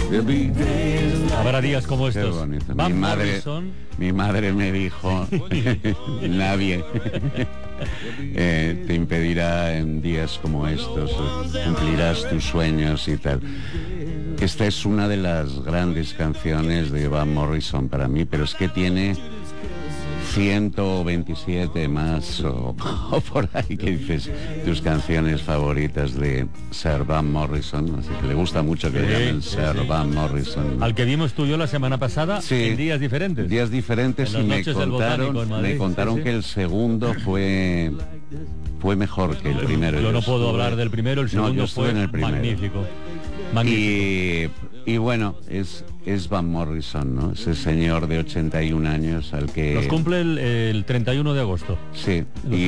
Habrá días como estos. Qué bonito. Van Morrison. Mi madre me dijo, nadie te impedirá en días como estos, cumplirás tus sueños y tal. Esta es una de las grandes canciones de Van Morrison para mí, pero es que tiene 127 más o por ahí que dices tus canciones favoritas de Sir Van Morrison, así que le gusta mucho que le llamen Sir Van Morrison. Al que vimos tú y yo la semana pasada, en días diferentes. Días diferentes, y me contaron que el segundo fue mejor que el primero. Yo no puedo hablar del primero, el segundo fue en el magnífico. Y bueno, es Van Morrison, ¿no? Ese señor de 81 años al que... Los cumple el 31 de agosto. Sí,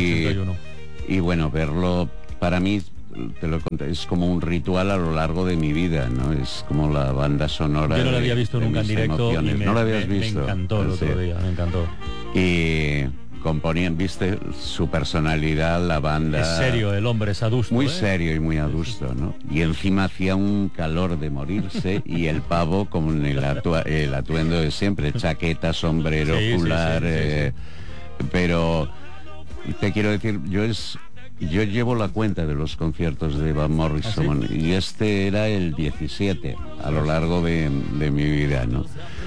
y bueno, verlo, para mí, te lo conté, es como un ritual a lo largo de mi vida, ¿no? Es como la banda sonora. Yo no la había visto nunca en directo y no la habías visto. Me encantó el otro día, me encantó. Y componían, viste, su personalidad, la banda... Es serio, el hombre es adusto. Muy serio y muy adusto, ¿no? Y encima hacía un calor de morirse y el pavo con el atuendo de siempre, chaqueta, sombrero, ocular, pero te quiero decir, yo llevo la cuenta de los conciertos de Van Morrison. ¿Ah, sí? Y este era el 17 a lo largo de mi vida, ¿no?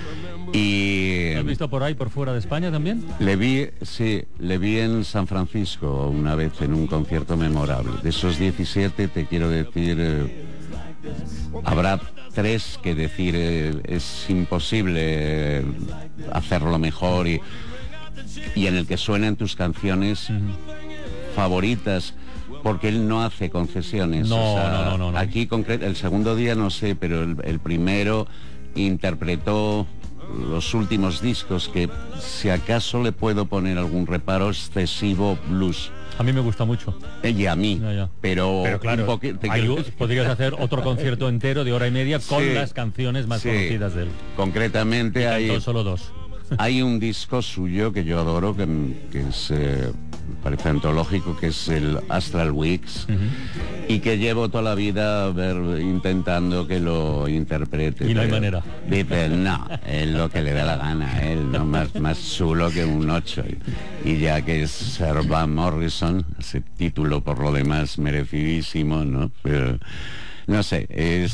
Y ¿lo has visto por ahí, por fuera de España también? Le vi en San Francisco una vez en un concierto memorable. De esos 17 te quiero decir, habrá 3 que decir es imposible hacerlo mejor y en el que suenan tus canciones favoritas, porque él no hace concesiones. No. Aquí el segundo día no sé, pero el primero interpretó los últimos discos, que si acaso le puedo poner algún reparo, excesivo blues. A mí me gusta mucho. Y a mí. Ya. Pero claro, podrías hacer otro concierto entero de hora y media con las canciones más conocidas de él. Concretamente hay solo 2. Hay un disco suyo que yo adoro, que es, parece antológico, que es el Astral Weeks, y que llevo toda la vida intentando que lo interprete. Y no hay manera. Dice, no, es lo que le da la gana a él, ¿no? Más chulo que un 8. Y ya que es Sir Van Morrison, ese título por lo demás merecidísimo, ¿no? Pero, no sé,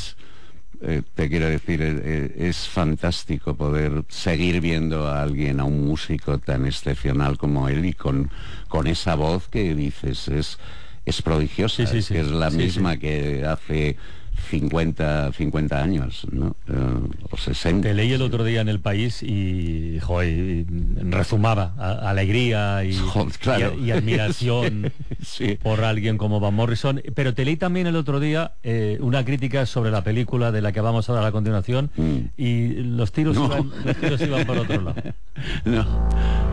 te quiero decir, es fantástico poder seguir viendo a alguien, a un músico tan excepcional como él y con esa voz que dices es prodigiosa, que es la misma que hace 50 años, ¿no? O 60. Te leí el otro día en El País y rezumaba alegría y admiración por alguien como Van Morrison, pero te leí también el otro día una crítica sobre la película de la que vamos a hablar a continuación y los tiros iban por otro lado. No.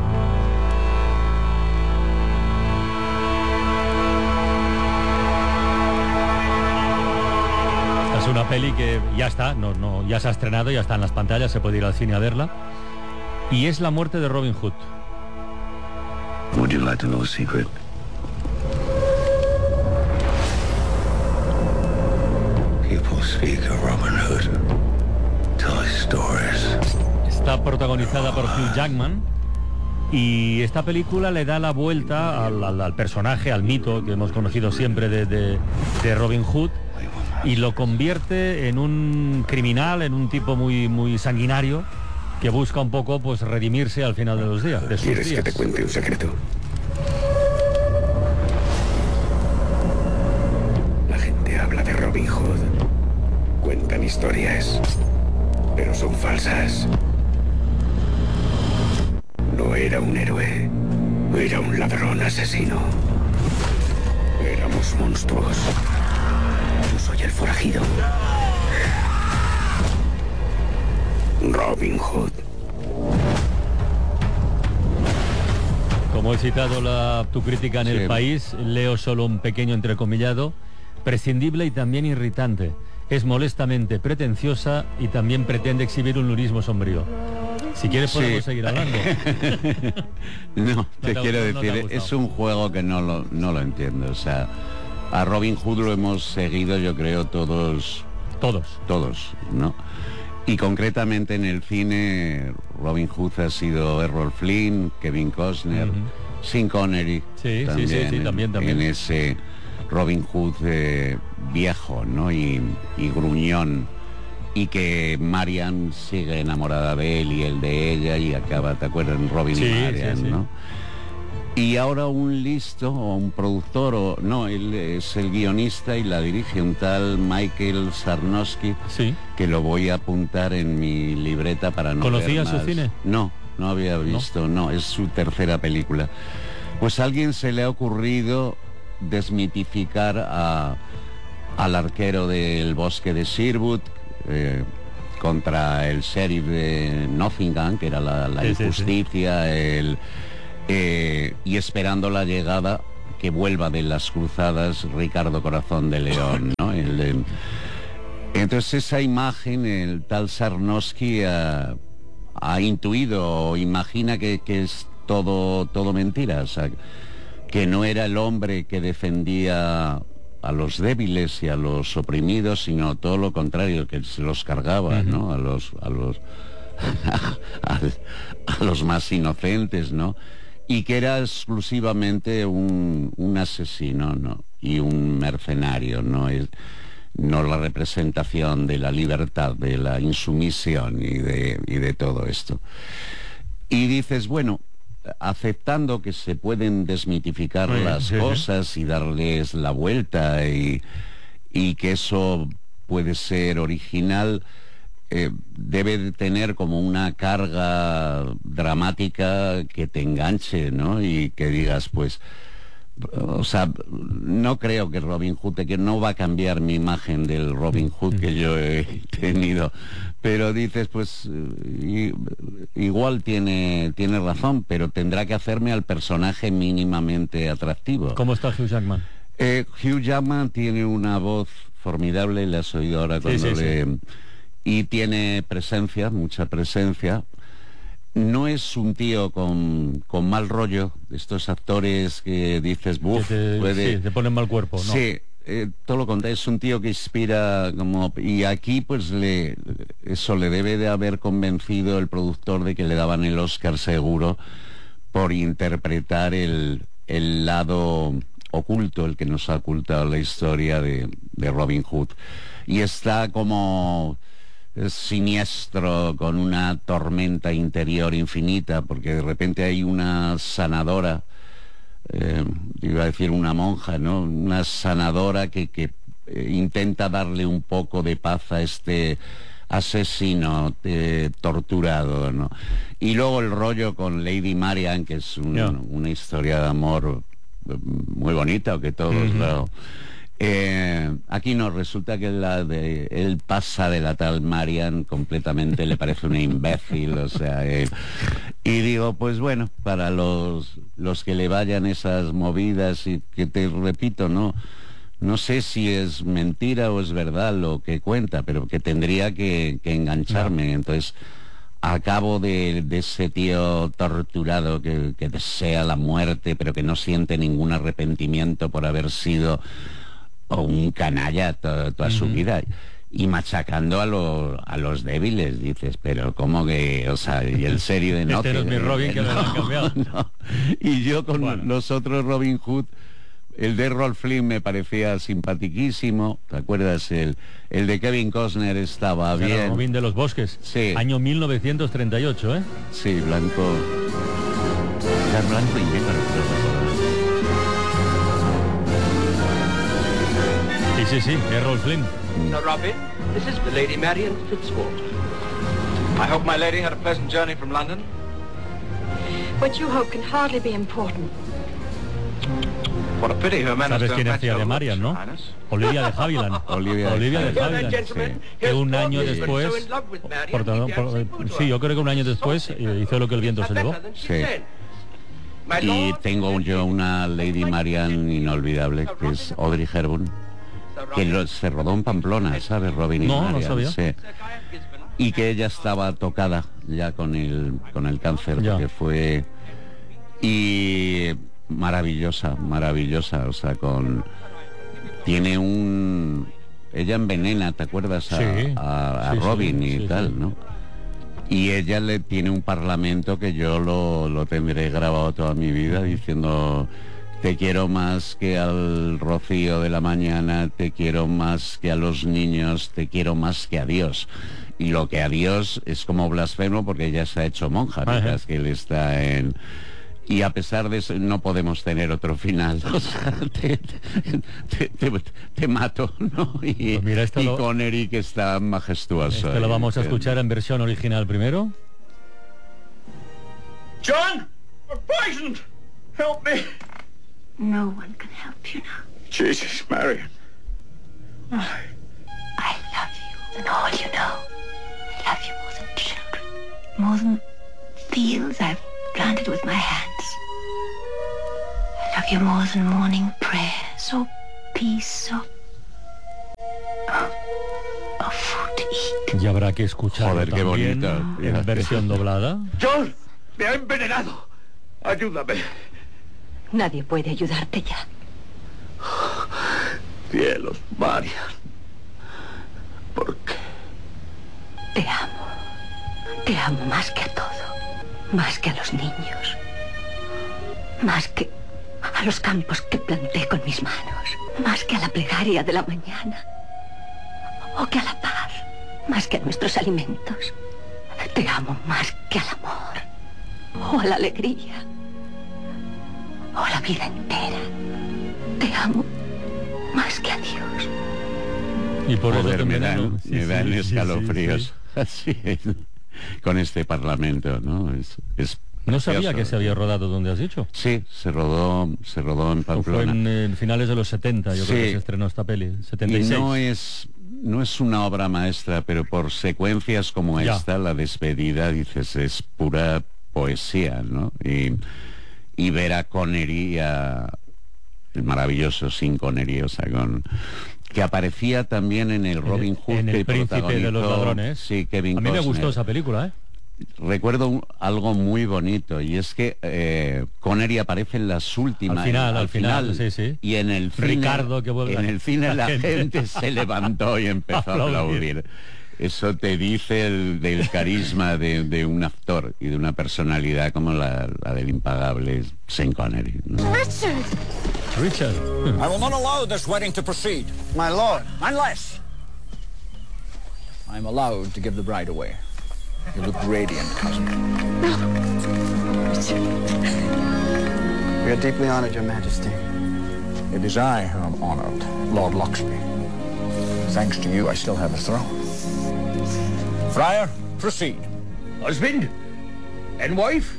Es una peli que ya está, ya se ha estrenado, ya está en las pantallas, se puede ir al cine a verla. Y es la muerte de Robin Hood. Would you like to know a secret? People speak of Robin Hood, tell his stories. Está protagonizada por Hugh Jackman y esta película le da la vuelta al personaje, al mito que hemos conocido siempre de Robin Hood, y lo convierte en un criminal, en un tipo muy, muy sanguinario que busca un poco pues redimirse al final de los días. ¿Quieres que te cuente un secreto? La gente habla de Robin Hood, cuentan historias, pero son falsas. No era un héroe, era un ladrón asesino. Éramos monstruos. Yo soy el forajido. Robin Hood. Como he citado tu crítica en El País, leo solo un pequeño entrecomillado: prescindible y también irritante. Es molestamente pretenciosa y también pretende exhibir un lurismo sombrío. Si quieres podemos seguir hablando. No, quiero decir, es un juego que no lo entiendo. O sea, a Robin Hood lo hemos seguido, yo creo, todos, ¿no? Y concretamente en el cine, Robin Hood ha sido Errol Flynn, Kevin Costner, Sean Connery, también en ese Robin Hood viejo, ¿no? y gruñón, y que Marian sigue enamorada de él y él de ella, y acaba, ¿te acuerdas? En Robin y Marian, ¿no? Y ahora un listo, o un productor, él es el guionista y la dirige, un tal Michael Sarnowski, que lo voy a apuntar en mi libreta para no ver más. ¿Conocía su cine? No había visto, no, es su tercera película. Pues a alguien se le ha ocurrido desmitificar al arquero del bosque de Sherwood, contra el sheriff de Nottingham, que era la injusticia, y esperando la llegada que vuelva de las cruzadas Ricardo Corazón de León, ¿no? Entonces esa imagen el tal Sarnowski ha intuido o imagina que es todo mentira, o sea, que no era el hombre que defendía a los débiles y a los oprimidos, sino todo lo contrario, que se los cargaba, ¿no? A los más inocentes, ¿no? Y que era exclusivamente un asesino, ¿no? Y un mercenario, no la representación de la libertad, de la insumisión y de todo esto. Y dices, bueno, aceptando que se pueden desmitificar las cosas y darles la vuelta y que eso puede ser original, debe de tener como una carga dramática que te enganche, ¿no? Y que digas, pues, o sea, no creo que Robin Hood, que no va a cambiar mi imagen del Robin Hood que yo he tenido, pero dices, pues, igual tiene razón, pero tendrá que hacerme al personaje mínimamente atractivo. ¿Cómo está Hugh Jackman? Hugh Jackman tiene una voz formidable, le has oído ahora cuando y tiene presencia, mucha presencia. No es un tío con mal rollo, estos actores que dices, buf, te ponen mal cuerpo, ¿no? Sí, todo lo contrario, es un tío que inspira como... Y aquí pues eso le debe de haber convencido el productor de que le daban el Oscar seguro por interpretar el lado oculto, el que nos ha ocultado la historia de Robin Hood. Y está como... siniestro, con una tormenta interior infinita, porque de repente hay una sanadora, iba a decir una monja, ¿no? Una sanadora que intenta darle un poco de paz a este asesino torturado, ¿no? Y luego el rollo con Lady Marian, que es una historia de amor muy bonita, que todos aquí no, resulta que él pasa de la tal Marian completamente, le parece una imbécil, o sea, y digo, pues bueno, para los que le vayan esas movidas, y que te repito, no sé si es mentira o es verdad lo que cuenta, pero que tendría que engancharme. Entonces, a cabo de ese tío torturado que desea la muerte, pero que no siente ningún arrepentimiento por haber sido un canalla toda su vida, y machacando a los débiles, dices, pero ¿cómo que? O sea, y el serio de Este no es mi Robin, que me lo han cambiado. No. Y yo con los otros Robin Hood, el de Errol Flynn me parecía simpatiquísimo, ¿te acuerdas? El de Kevin Costner estaba bien. El Robin de los Bosques, año 1938, ¿eh? Sí, blanco. Era blanco y negro, Sí, Errol Flynn. Now, Robin, this is the Lady Marian Fitzwater. I hope my lady had a pleasant journey from London. What you hope can hardly be important. What a pity her manners ¿Sabes don't quién match hacía her de looks, Marian, no? Your Highness. Olivia de Havilland. Olivia de Havilland. Que un año después, yo creo que un año después hizo Lo que el viento se llevó. Sí. Y tengo yo una Lady Marian inolvidable, que es Audrey Hepburn, que se rodó en Pamplona, ¿sabes? Robin y Marian. No sabía. Sí. Y que ella estaba tocada ya con el cáncer, porque fue... Y maravillosa, o sea, tiene ella envenena, ¿te acuerdas? A, Sí, a sí, Robin sí, y sí, tal, sí. ¿no? Y ella le tiene un parlamento que yo lo tendré grabado toda mi vida diciendo: te quiero más que al rocío de la mañana, te quiero más que a los niños, te quiero más que a Dios. Y lo que a Dios es como blasfemo porque ella se ha hecho monja, mientras que él está en... Y a pesar de eso no podemos tener otro final. O sea, te mato, ¿no? Y, Pues mira, esto y lo- Connery, que está majestuoso. Esto lo vamos a escuchar en versión original primero. John! I'm poisoned! Help me! No one can help you now. Jesus, Marion. I love you than all you know. I love you more than children, more than fields I've planted with my hands. I love you more than morning prayers or peace or food to eat. Y habrá que escucharlo Joder, qué también bonito. en versión doblada. John! ¡Me ha envenenado! ¡Ayúdame! Nadie puede ayudarte ya. Cielos, Marian. ¿Por qué? Te amo. Te amo más que a todo. Más que a los niños. Más que a los campos que planté con mis manos. Más que a la plegaria de la mañana. O que a la paz. Más que a nuestros alimentos. Te amo más que al amor. O a la alegría. O a la vida entera. Te amo más que a Dios. Y por eso Joder, te me enveneno. dan, Sí, me sí, dan sí, escalofríos. sí, Así es. Con este parlamento, ¿no? Es No sabía precioso. que se había rodado donde has dicho. Sí, se rodó en Fue Pamplona. en finales de los 70, yo creo Sí. que se estrenó esta peli. Y 76. no es una obra maestra, pero por secuencias como Ya. esta, la despedida, dices, es pura poesía, ¿no? Y ver a Connery, el maravilloso Sean Connery, o sea, que aparecía también en el Robin Hood, en que El Príncipe de los protagonizó- Ladrones. Sí, Kevin A mí me Costner. gustó esa película, ¿eh? Recuerdo algo muy bonito, y es que Connery aparece en las últimas, Al final, sí, sí. y en el cine, Ricardo, que vuelve. en el cine la gente se levantó y empezó a Aplaudir. aplaudir. Eso te dice del carisma de un actor y de una personalidad como la del impagable Sean Connery, ¿no? Richard. I will not allow this wedding to proceed. My lord, Unless I'm allowed to give the bride away. You look radiant, cousin. we are deeply honored, Your Majesty. It is I who am honored, Lord Luxby. Thanks to you, I still have a throne. Friar, proceed. Husband? And wife?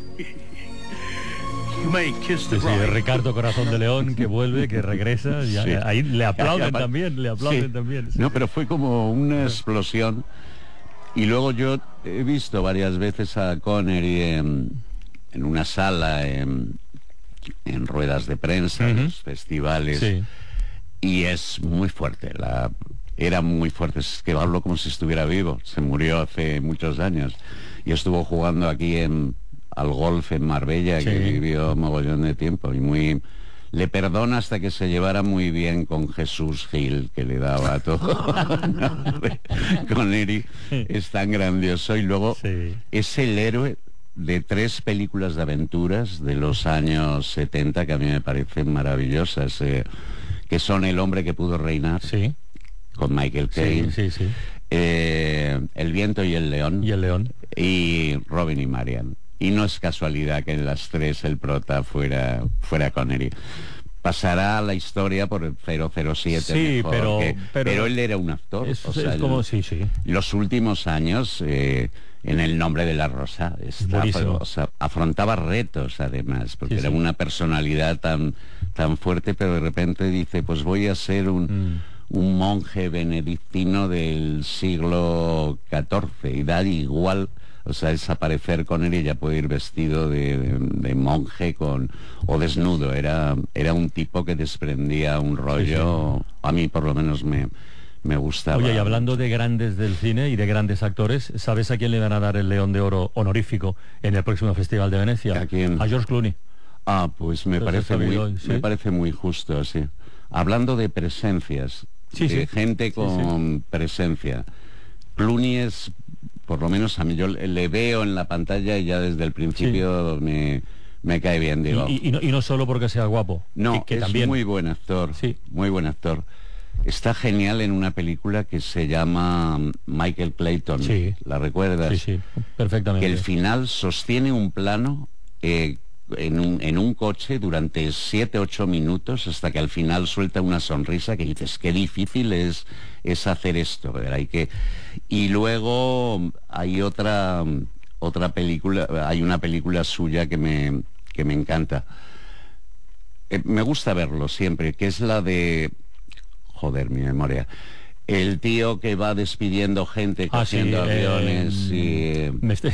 You may kiss the Sí, sí, bride. Ricardo Corazón de León, que vuelve, que regresa. Ya, Sí. ahí le aplauden Aparte- también, le aplauden Sí. también. Sí, No, sí. pero fue como una explosión. Y luego yo he visto varias veces a Connery en una sala, en ruedas de prensa, en los festivales. Sí. Y es muy fuerte, era muy fuerte. Es que hablo como si estuviera vivo. Se murió hace muchos años. Y estuvo jugando aquí al golf en Marbella, Sí. que vivió mogollón de tiempo. Y le perdona hasta que se llevara muy bien con Jesús Gil, que le daba todo. Connery es tan grandioso. Y luego Sí. es el héroe de 3 películas de aventuras de los años 70 que a mí me parecen maravillosas, que son El hombre que pudo reinar, Sí, con Michael sí, Caine, sí, sí. El viento y el león, Y el león. y Robin y Marian. Y no es casualidad que en las 3 el prota fuera Connery. Pasará a la historia por el 007 Sí, mejor, pero pero él era un actor. Es, o sea, es como, sí, sí. los últimos años, en El nombre de la rosa, Buenísimo. o sea, afrontaba retos además, porque Sí, era sí. una personalidad tan fuerte, pero de repente dice, pues voy a ser un monje benedictino del siglo XIV, y da igual, o sea, desaparecer con él y ya puede ir vestido de monje o desnudo. Era un tipo que desprendía un rollo, a mí por lo menos me gustaba. Oye, y hablando de grandes del cine y de grandes actores, ¿sabes a quién le van a dar el León de Oro honorífico en el próximo Festival de Venecia? ¿A quién? A George Clooney. Pues me Entonces, parece está bien hoy, ¿sí? me parece muy justo, sí. Hablando de presencias, gente con presencia. Clooney es, por lo menos a mí, yo le veo en la pantalla y ya desde el principio me cae bien, digo. Y no solo porque sea guapo. No, que es también. muy buen actor, muy buen actor. Está genial en una película que se llama Michael Clayton. ¿La recuerdas? Sí, perfectamente. Que el final sostiene un plano en un coche durante 7-8 minutos hasta que al final suelta una sonrisa que dices, qué difícil es hacer esto. Y luego hay otra película, hay una película suya que me encanta. Me gusta verlo siempre, que es la de... Joder, mi memoria. El tío que va despidiendo gente, cogiendo aviones y...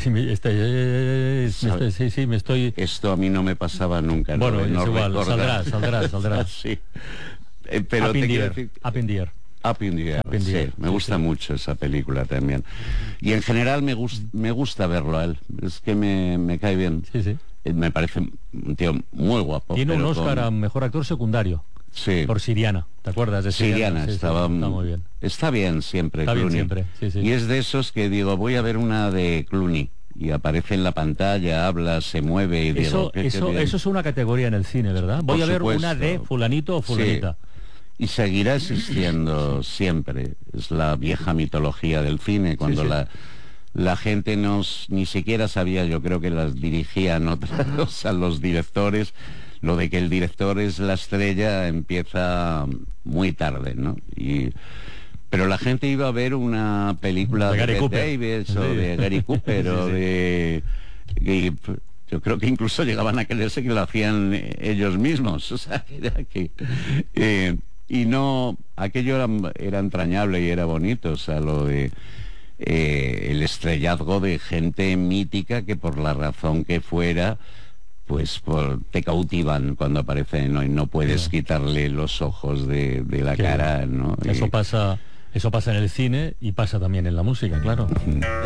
Esto a mí no me pasaba nunca. Bueno, no es igual, saldrá. Sí. Pero Up te in quiero the decir... Up in the Air. Up in the Air, sí, me gusta mucho esa película también. Y en general me gusta verlo a él. Es que me cae bien. Me parece un tío muy guapo. Tiene un Oscar a Mejor Actor Secundario. Sí. Por Siriana, ¿te acuerdas de Siriana? Está muy bien. Está bien siempre, está Clooney. Bien siempre, Y es de esos que digo, voy a ver una de Clooney. Y aparece en la pantalla, habla, se mueve y digo... Eso es una categoría en el cine, ¿verdad? Voy a ver una de fulanito o fulanita. Y seguirá existiendo siempre. Es la vieja mitología del cine, cuando la gente ni siquiera sabía, yo creo que las dirigían otros, a los directores. Lo de que el director es la estrella empieza muy tarde, ¿no? Pero la gente iba a ver una película de Gary Bette Cooper. Davis o de Gary Cooper o de... yo creo que incluso llegaban a creerse que lo hacían ellos mismos. O sea, y no... Aquello era entrañable y era bonito, o sea, lo de... el estrellazgo de gente mítica que por la razón que fuera... pues te cautivan cuando aparecen, ¿no? Y no puedes quitarle los ojos de la cara, ¿no? Eso pasa en el cine y pasa también en la música, claro.